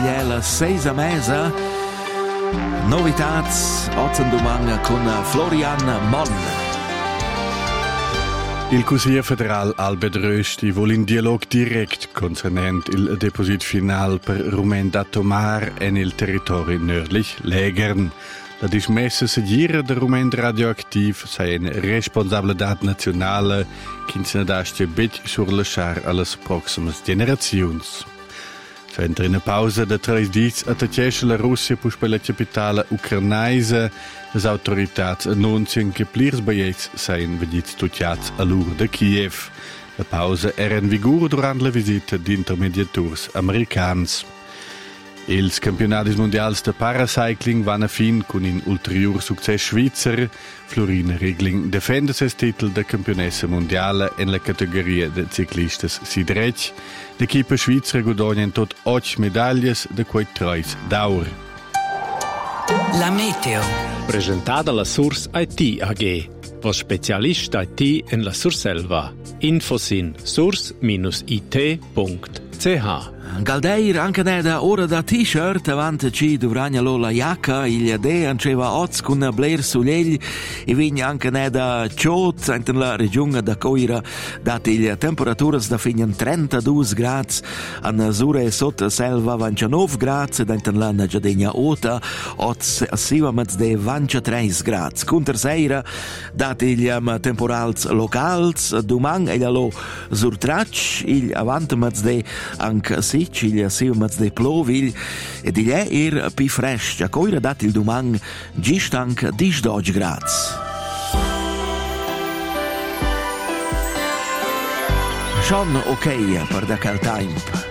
la 6 mesa. Novitats, oggi domani con Florian Mon. Il Consiglio federal Albert Rösti vuole un dialogo diretto concernente il deposito finale per Rumen da Tomar e nel territorio nördlich Lägern. La dismessa seguire del Rumen radioactiv sei una responsabilità nazionale che se ne dà sur lasciare alle prossime generazioni. Mentre in pausa da 3 giorni attacca la Russia per la capitale ucrainese, le autorità annunciano che plirs biglietti saranno venuti studiati all'ora di Kiev. La pausa era in vigore durante la visita di intermediatori americani. I campionati mondiali di paracycling vanno a fin con un ulteriore successo svizzero. Florina Riegling difende il titolo di campionessa mondiale nella categoria di ciclisti sidrec. L'equipe svizzera guadagna in tot 8 medaglie, di cui 3 d'oro. La meteo. Presentata la Source IT AG, was Spezialist IT in la Surselva. Infos in source-it.ch. Galdeir anche da ora da t-shirt avanti ci dovragna lo la jacca il de anceva oz con blair sull'egli e vigna anche da ciot in la regione da Coira date le temperature da fignan 32 gradi an sure sotto selva 29 gradi da in la giardegna ota oz assiva mezz de 23 gradi conter seira date gli temporals locals domang e lo surtrac il avanti mezz de anche Ciglia sia mezz de plovil e di lei più fresh, a cui dat il domani gistank 12 gradi. Schon ok per da cal temp.